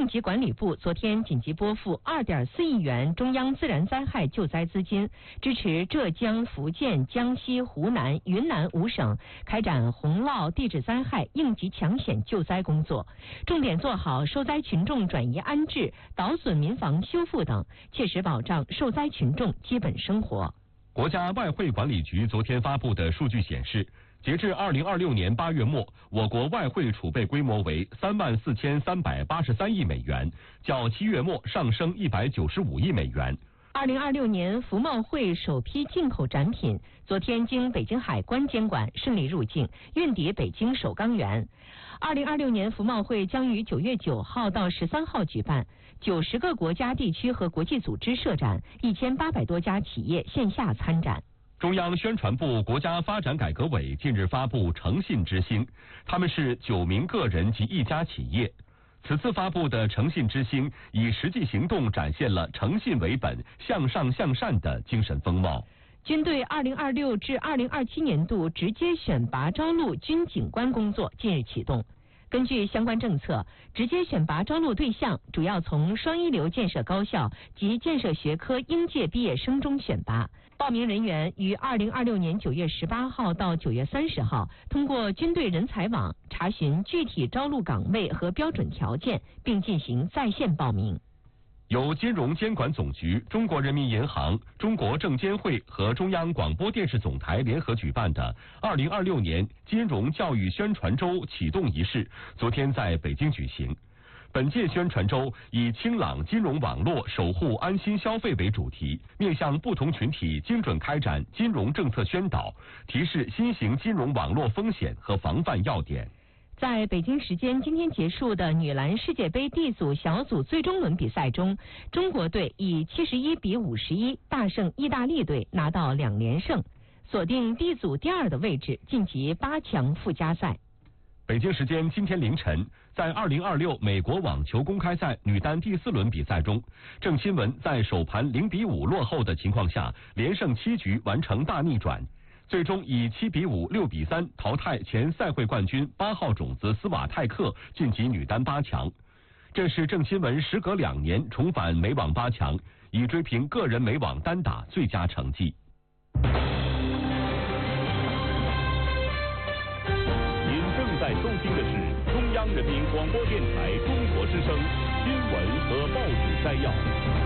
级管理部昨天紧急拨付2.4亿元中央自然灾害救灾资金，支持浙江、福建、江西、湖南、云南5省开展洪涝地质灾害应急抢险救灾工作，重点做好受灾群众转移安置、倒损民房修复等，切实保障受灾群众基本生活。 国家外汇管理局昨天发布的数据显示，截至2026年8月末，我国外汇储备规模为34383亿美元，较7月末上升195亿美元。 2026年服贸会首批进口展品昨天经北京海关监管顺利入境，运抵北京首钢园。2026年服贸会将于9月9号到13号举办，90个国家地区和国际组织设展，1800多家企业线下参展。 中央宣传部国家发展改革委近日发布诚信之星，他们是9名个人及1家企业。此次发布的诚信之星以实际行动展现了诚信为本、向上向善的精神风貌。 军队2026至2027年度直接选拔招录军警官工作近日启动。根据相关政策，直接选拔招录对象主要从双一流建设高校及建设学科应届毕业生中选拔。报名人员于2026年9月18号到9月30号通过军队人才网查询具体招录岗位和标准条件，并进行在线报名。 由金融监管总局、中国人民银行、中国证监会和中央广播电视总台联合举办的2026年金融教育宣传周启动仪式昨天在北京举行。本届宣传周以清朗金融网络守护安心消费为主题，面向不同群体精准开展金融政策宣导，提示新型金融网络风险和防范要点。 在北京时间今天结束的女篮世界杯 D 组小组最终轮比赛中，中国队以71比51大胜意大利队，拿到2连胜，锁定 D 组第2的位置，晋级8强附加赛。 北京时间今天凌晨，在2026美国网球公开赛女单第4轮比赛中，郑钦文在首盘0比5落后的情况下，连胜7局完成大逆转，最终以7比5、6比3淘汰前赛会冠军8号种子斯瓦泰克，晋级女单8强。这是郑钦文时隔2年重返美网8强，以追平个人美网单打最佳成绩。 您正在收听的是中央人民广播电台中国之声新闻和报纸摘要。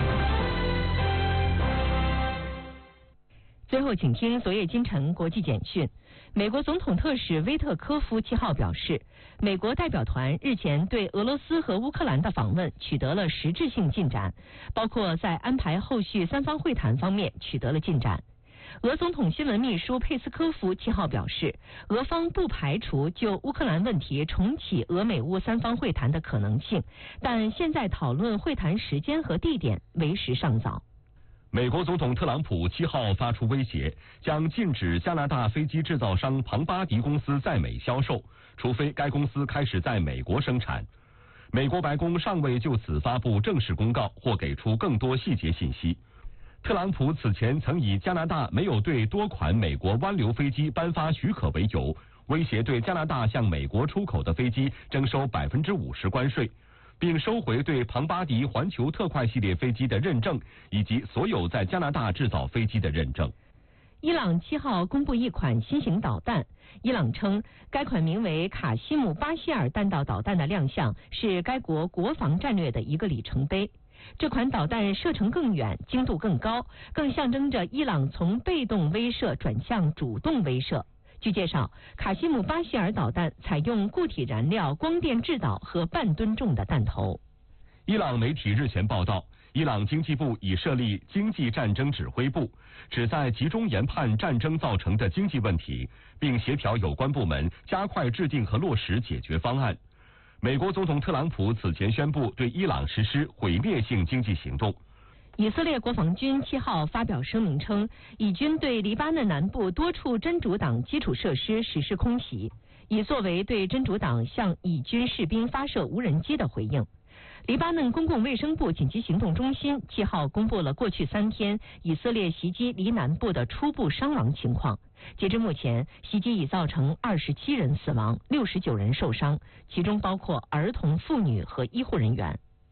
最后，请听昨夜今晨国际简讯。美国总统特使威特科夫7号表示，美国代表团日前对俄罗斯和乌克兰的访问取得了实质性进展，包括在安排后续3方会谈方面取得了进展。俄总统新闻秘书佩斯科夫7号表示，俄方不排除就乌克兰问题重启俄美乌3方会谈的可能性，但现在讨论会谈时间和地点为时尚早。 美国总统特朗普7号发出威胁，将禁止加拿大飞机制造商庞巴迪公司在美销售，除非该公司开始在美国生产。美国白宫尚未就此发布正式公告或给出更多细节信息。特朗普此前曾以加拿大没有对多款美国湾流飞机颁发许可为由，威胁对加拿大向美国出口的飞机征收50%关税，并收回对庞巴迪环球特快系列飞机的认证，以及所有在加拿大制造飞机的认证。 伊朗7号公布一款新型导弹，伊朗称该款名为卡西姆巴希尔弹道导弹的亮相是该国国防战略的一个里程碑。这款导弹射程更远，精度更高，更象征着伊朗从被动威慑转向主动威慑。据介绍，卡西姆巴希尔导弹采用固体燃料光电制导和半吨重的弹头。 伊朗媒体日前报道，伊朗经济部已设立经济战争指挥部，旨在集中研判战争造成的经济问题，并协调有关部门加快制定和落实解决方案。美国总统特朗普此前宣布对伊朗实施毁灭性经济行动。 以色列国防军7号发表声明称，以军对黎巴嫩南部多处真主党基础设施实施空袭，以作为对真主党向以军士兵发射无人机的回应。黎巴嫩公共卫生部紧急行动中心7号公布了过去3天以色列袭击黎南部的初步伤亡情况。截至目前，袭击已造成27人死亡，69人受伤，其中包括儿童、妇女和医护人员。